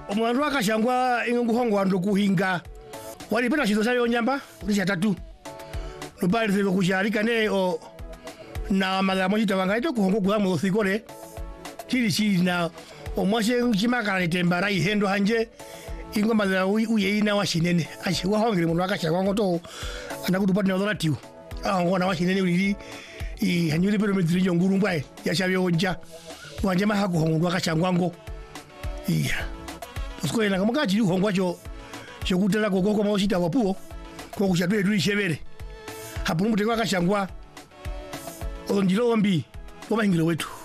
omwandu akashangwa inguhongwa ndokuhinga walipata chizo sayo nyamba lisha tatu nobali zebe kusharika ne o na magamo chitawanga ito kuhongo kwa mo sikole chili na omwashe chimakala tembara ihendo hanje ingoma za uyeina washinene achiwa hongere mundu akashangwa ngoto anakutupata na authority ngona washinene ulili hanyuli pero medrinyo nguru mbwae yashabye onja wanje mahako hongo akashangwa ngo iya usikwena kama kachiri hongwa cho kutela kokoko mawashita wapuo kwa kushatwe tulishebere hapo muteko akashangwa ondilo ombi wamahingiro wetu